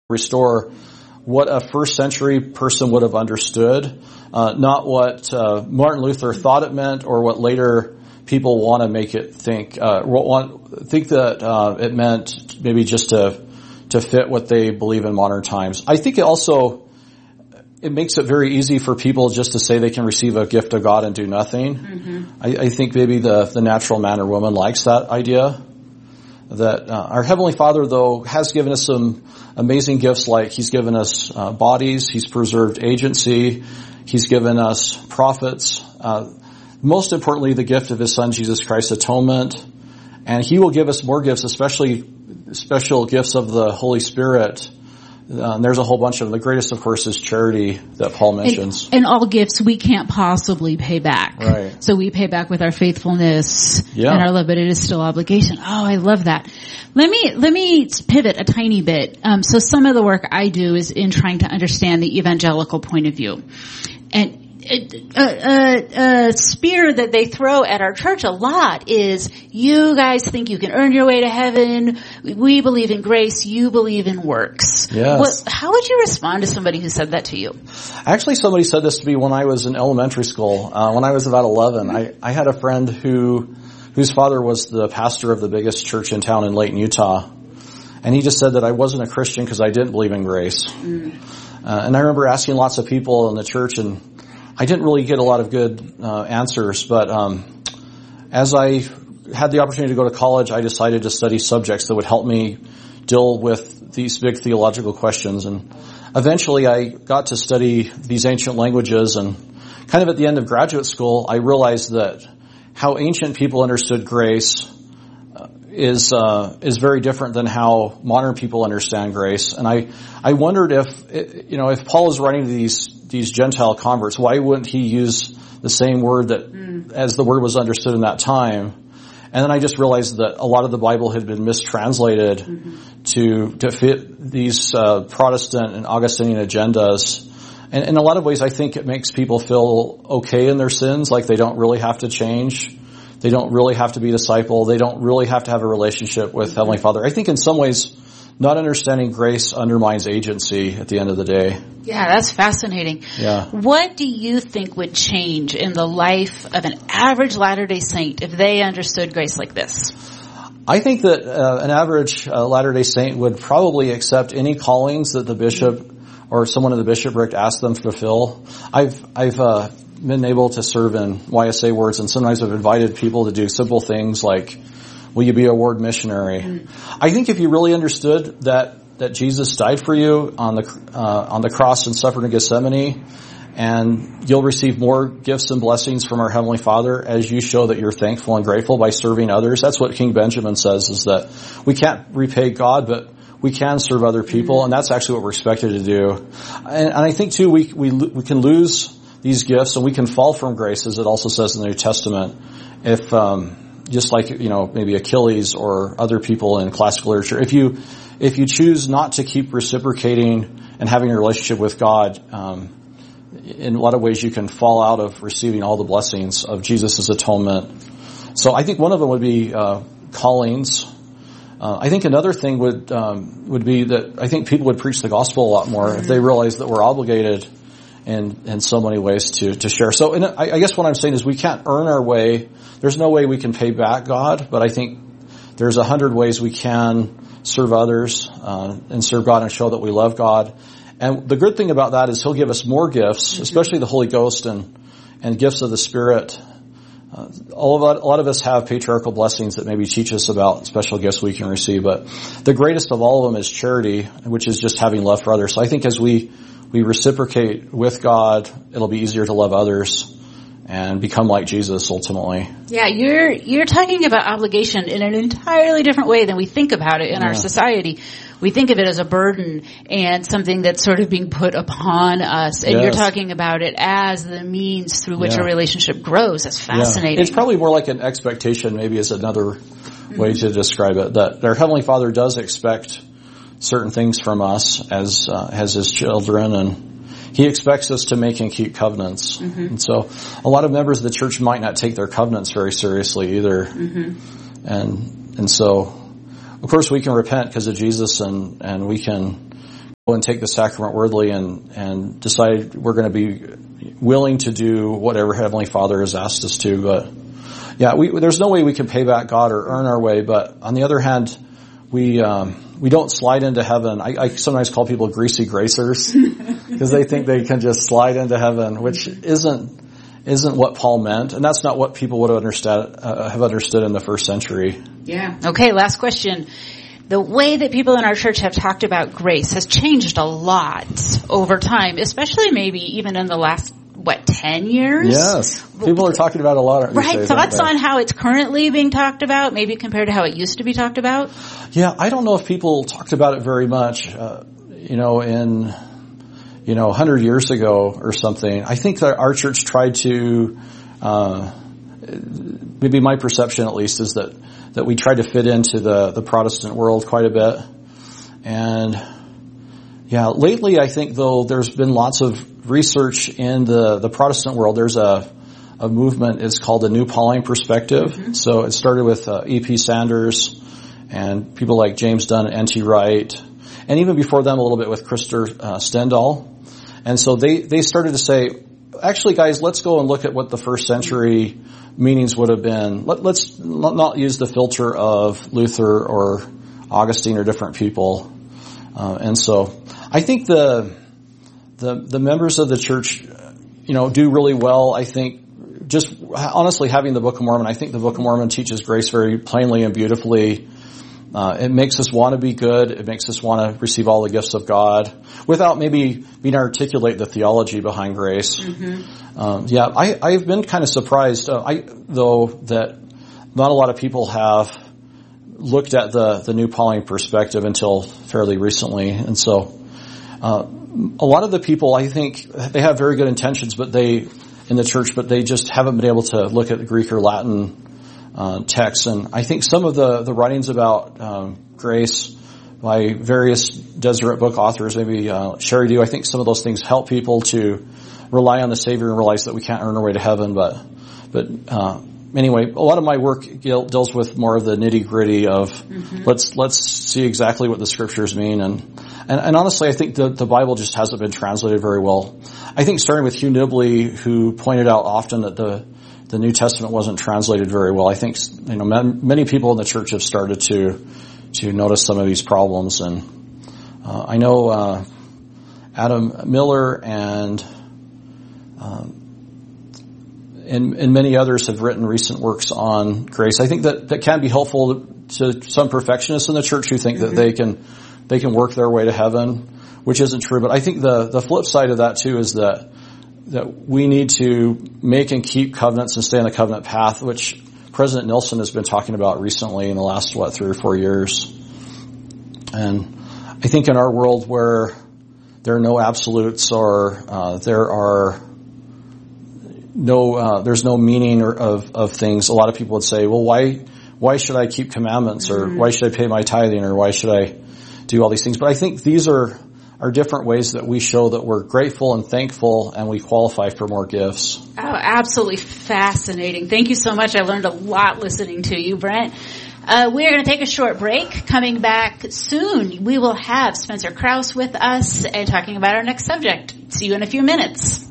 restore what a first century person would have understood, not what Martin Luther thought it meant or what later people want to make it think that it meant maybe just to fit what they believe in modern times. I think it makes it very easy for people just to say they can receive a gift of God and do nothing. Mm-hmm. I think maybe the natural man or woman likes that idea. That our Heavenly Father, though, has given us some amazing gifts, like He's given us bodies, He's preserved agency, He's given us prophets, most importantly, the gift of His Son, Jesus Christ's atonement. And He will give us more gifts, especially special gifts of the Holy Spirit. And there's a whole bunch of them. The greatest, of course, is charity that Paul mentions. And all gifts we can't possibly pay back. Right. So we pay back with our faithfulness and our love, but it is still obligation. Oh, I love that. Let me pivot a tiny bit. So some of the work I do is in trying to understand the evangelical point of view. And a spear that they throw at our church a lot is, you guys think you can earn your way to heaven. We believe in grace. You believe in works. Yes. How would you respond to somebody who said that to you? Actually, somebody said this to me when I was in elementary school. When I was about 11, I had a friend whose father was the pastor of the biggest church in town in Layton, Utah. And he just said that I wasn't a Christian because I didn't believe in grace. And I remember asking lots of people in the church, and I didn't really get a lot of good answers, but as I had the opportunity to go to college, I decided to study subjects that would help me deal with these big theological questions. And eventually I got to study these ancient languages, and kind of at the end of graduate school, I realized that how ancient people understood grace is very different than how modern people understand grace. And I wondered if Paul is writing to these Gentile converts, why wouldn't he use the same word as the word was understood in that time? And then I just realized that a lot of the Bible had been mistranslated to fit these Protestant and Augustinian agendas. And in a lot of ways, I think it makes people feel okay in their sins, like they don't really have to change. They don't really have to be discipled. They don't really have to have a relationship with Heavenly Father. I think in some ways, not understanding grace undermines agency at the end of the day. Yeah, that's fascinating. Yeah. What do you think would change in the life of an average Latter-day Saint if they understood grace like this? I think that an average Latter-day Saint would probably accept any callings that the bishop or someone in the bishopric asks them to fulfill. I've been able to serve in YSA wards, and sometimes I've invited people to do simple things like, will you be a ward missionary? I think if you really understood that Jesus died for you on the cross and suffered in Gethsemane, and you'll receive more gifts and blessings from our Heavenly Father as you show that you're thankful and grateful by serving others. That's what King Benjamin says, is that we can't repay God, but we can serve other people, and that's actually what we're expected to do. And I think too, we can lose these gifts, and we can fall from grace, as it also says in the New Testament, if just like, maybe Achilles or other people in classical literature. If you choose not to keep reciprocating and having a relationship with God, in a lot of ways you can fall out of receiving all the blessings of Jesus' atonement. So I think one of them would be callings. I think another thing would be that I think people would preach the gospel a lot more if they realize that we're obligated in so many ways to share. So I guess what I'm saying is we can't earn our way. There's no way we can pay back God, but I think there's 100 ways we can serve others and serve God and show that we love God. And the good thing about that is He'll give us more gifts, especially the Holy Ghost and gifts of the Spirit. A lot of us have patriarchal blessings that maybe teach us about special gifts we can receive, but the greatest of all of them is charity, which is just having love for others. So I think as we reciprocate with God, it'll be easier to love others and become like Jesus ultimately. Yeah, you're talking about obligation in an entirely different way than we think about it in our society. We think of it as a burden and something that's sort of being put upon us. And you're talking about it as the means through which a relationship grows. That's fascinating. It's probably more like an expectation, maybe is another way to describe it, that our Heavenly Father does expect certain things from us as His children, and He expects us to make and keep covenants. And so a lot of members of the church might not take their covenants very seriously either. And so, of course, we can repent because of Jesus, and we can and take the sacrament worthily and decide we're going to be willing to do whatever Heavenly Father has asked us to. But yeah, there's no way we can pay back God or earn our way. But on the other hand, we don't slide into heaven. I sometimes call people greasy gracers because they think they can just slide into heaven, which isn't what Paul meant, and that's not what people would have understood in the first century. Yeah. Okay. Last question. The way that people in our church have talked about grace has changed a lot over time, especially maybe even in the last, 10 years? Yes. People are talking about a lot. Right. Thoughts on how it's currently being talked about, maybe compared to how it used to be talked about? Yeah, I don't know if people talked about it very much, in 100 years ago or something. I think that our church tried to, maybe my perception at least is that we tried to fit into the Protestant world quite a bit. And yeah, lately I think though there's been lots of research in the Protestant world. There's a movement, it's called the New Pauline Perspective. Mm-hmm. So it started with E.P. Sanders and people like James Dunn and N.T. Wright, and even before them a little bit with Krister Stendahl. And so they started to say, actually guys, let's go and look at what the first century meanings would have been. Let's not use the filter of Luther or Augustine or different people. And so I think the members of the church, do really well. I think just honestly having the Book of Mormon, I think the Book of Mormon teaches grace very plainly and beautifully. It makes us want to be good. It makes us want to receive all the gifts of God without maybe being articulate the theology behind grace. Mm-hmm. I've been kind of surprised, though, that not a lot of people have looked at the New Pauline Perspective until fairly recently. And so, a lot of the people, I think, they have very good intentions, in the church, but they just haven't been able to look at the Greek or Latin texts. And I think some of the writings about grace by various Deseret Book authors, maybe Sherry Dew, I think some of those things help people to rely on the Savior and realize that we can't earn our way to heaven. But anyway, a lot of my work deals with more of the nitty-gritty of let's see exactly what the Scriptures mean. And honestly, I think the Bible just hasn't been translated very well. I think starting with Hugh Nibley, who pointed out often that the New Testament wasn't translated very well. I think, many people in the church have started to notice some of these problems. And, I know, Adam Miller and many others have written recent works on grace. I think that can be helpful to some perfectionists in the church who think that they can work their way to heaven, which isn't true. But I think the flip side of that too is that we need to make and keep covenants and stay on the covenant path, which President Nilsson has been talking about recently in the last, 3 or 4 years. And I think in our world where there are no absolutes or there's no meaning of things, a lot of people would say, well, why should I keep commandments, or why should I pay my tithing, or why should I do all these things? But I think these are different ways that we show that we're grateful and thankful and we qualify for more gifts. Oh, absolutely fascinating. Thank you so much. I learned a lot listening to you, Brent. We're going to take a short break. Coming back soon, we will have Spencer Krause with us and talking about our next subject. See you in a few minutes.